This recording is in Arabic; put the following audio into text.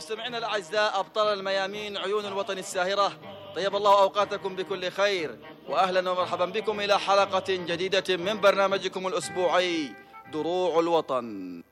مستمعينا الأعزاء أبطال الميامين عيون الوطن الساهرة، طيب الله أوقاتكم بكل خير، وأهلا ومرحبا بكم إلى حلقة جديدة من برنامجكم الأسبوعي دروع الوطن.